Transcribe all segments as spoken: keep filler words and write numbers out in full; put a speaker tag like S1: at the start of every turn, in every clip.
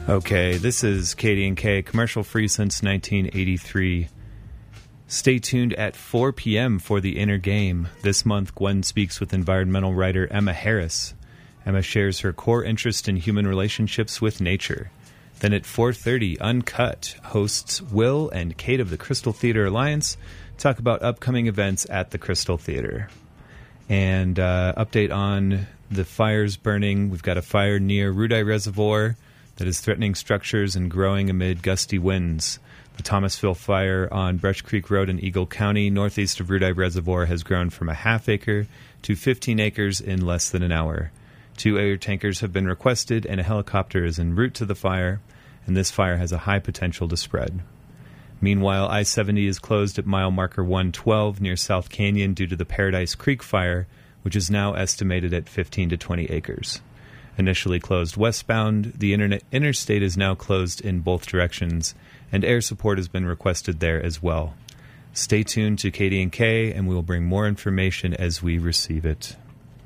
S1: Okay, this is K D and K, commercial free since nineteen eighty-three. Stay tuned at four p.m. for The Inner Game. This month, Gwen speaks with environmental writer Emma Harris. Emma shares her core interest in human relationships with nature. Then at four thirty, Uncut hosts Will and Kate of the Crystal Theater Alliance talk about upcoming events at the Crystal Theater. And uh, update on the fires burning. We've got a fire near Rudai Reservoir that is threatening structures and growing amid gusty winds. The Thomasville fire on Brush Creek Road in Eagle County, northeast of Rudai Reservoir, has grown from a half acre to fifteen acres in less than an hour. Two air tankers have been requested, and a helicopter is en route to the fire, and this fire has a high potential to spread. Meanwhile, I seventy is closed at mile marker one twelve near South Canyon due to the Paradise Creek fire, which is now estimated at fifteen to twenty acres. Initially closed westbound, the internet interstate is now closed in both directions, and air support has been requested there as well. Stay tuned to K D and K, and we will bring more information as we receive it.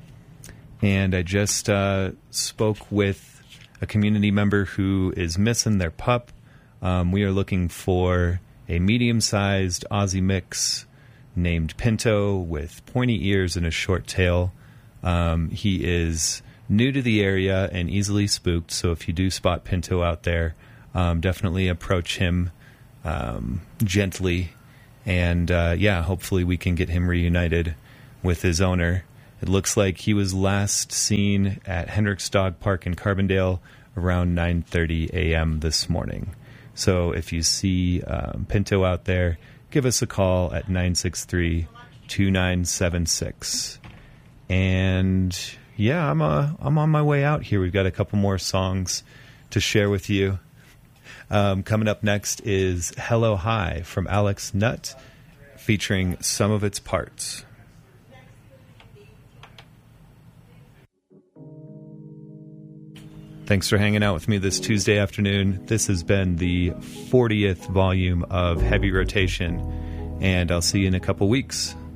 S1: And I just uh, spoke with a community member who is missing their pup. Um, we are looking for a medium-sized Aussie mix named Pinto with pointy ears and a short tail. Um, he is new to the area and easily spooked, so if you do spot Pinto out there, um, definitely approach him um, gently, and uh, yeah, hopefully we can get him reunited with his owner. It looks like he was last seen at Hendricks Dog Park in Carbondale around nine thirty a.m. this morning. So if you see um, Pinto out there, give us a call at nine six three, two nine seven six. And yeah, I'm uh, I'm on my way out here. We've got a couple more songs to share with you. Um, coming up next is Hello High from Alex Nutt, featuring Some of Its Parts. Thanks for hanging out with me this Tuesday afternoon. This has been the fortieth volume of Heavy Rotation, and I'll see you in a couple weeks.